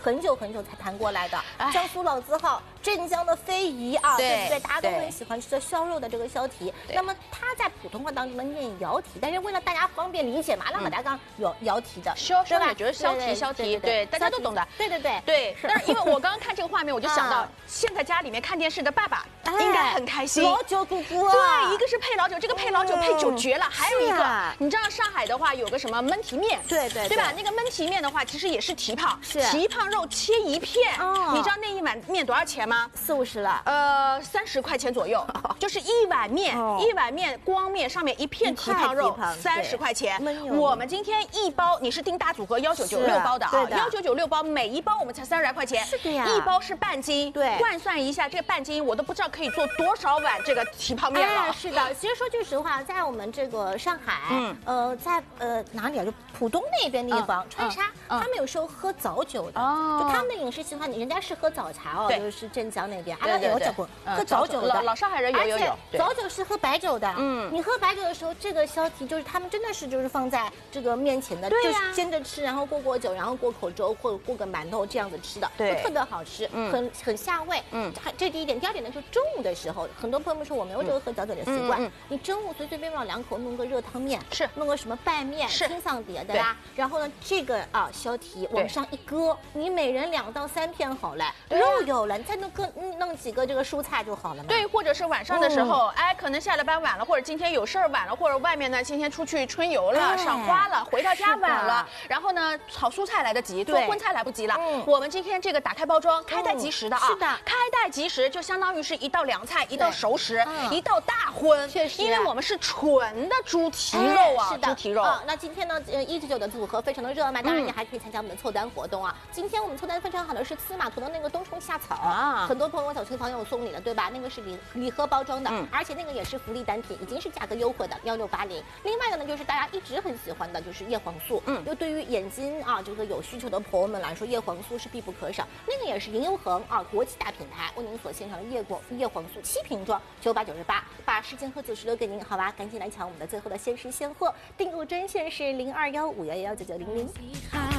很久才谈过来的。江苏老字号，镇江的非遗啊，对不对？大家都很喜欢吃的烧肉的这个烧蹄。那么它在普通话当中呢念窑蹄，但是为了大家方便理解嘛，那么大家有窑蹄的， 烧也觉得烧蹄，对，大家都懂的。 对。 但是因为我刚刚看这个画面，我就想到现在家里面看电视的爸爸应该很开心。 老酒姑姑， 对，一个是配老酒，这个配老酒配酒绝了。还有一个，你知道上海的话有个什么焖蹄面，对吧？那个焖蹄面的话，其实也是蹄膀，蹄膀肉切一片。你知道那一碗面多少钱吗 ？40-50了。 30块钱左右，就是一碗面，光面上面一片蹄膀肉，30块钱。我们今天一包，你是订大组合1996包的啊，1996包，每一包我们才30来块钱。 是的呀， 一包是半斤，对，换算一下这个半斤，我都不知道可以做多少碗这个蹄膀面了。 是的，其实说句实话，在我们这个上海，在哪里啊？就浦东那边地方，川沙，他们有时候喝早酒的，就他们的饮食习惯，人家是喝早茶哦，就是镇江那边，有讲过喝早酒的， 老上海人有。 早酒是喝白酒的，你喝白酒的时候，这个烧蹄就是他们真的是就是放在这个面前的，就是煎着吃，然后过酒，然后过口粥或者过个馒头这样子吃的，就特别好吃，很下味。这第一点，第二点呢，就中午的时候，很多朋友们说我没有这个喝早酒的习惯，你中午随便往2口弄个热汤面，弄个什么拌面、清桑碟的啦，然后呢，这个烧蹄往上一搁，你每人2到3片好了，肉有了，你再弄几个这个蔬菜就好了嘛。 对，或者是晚上的时候，可能下了班晚了，或者今天有事儿晚了，或者外面呢今天出去春游了、赏花了，回到家晚了，然后呢炒蔬菜来得及，做荤菜来不及了。我们今天这个打开包装，开袋即食的啊， 是的， 开袋即食就相当于是一道凉菜、一道熟食、一道大荤， 确实， 因为我们是纯的猪蹄肉啊，猪蹄肉。 那今天呢，1至9的组合非常的热卖，当然你还可以参加我们的凑单活动啊。今天我们凑单非常好的是司马图的那个冬虫夏草啊，很多朋友小区朋友送礼了，对吧？那个是礼盒包装的，而且那个也是福利单品，已经是价格优惠的1680。另外的呢，就是大家一直很喜欢的，就是叶黄素。又对于眼睛这个有需求的朋友们来说，叶黄素是必不可少。那个也是银优恒国际大品牌为您所献上的叶黄素7瓶装，998，把时间和组织留给您，好吧？赶紧来抢我们的最后的限时现货，订购专线是0215119900。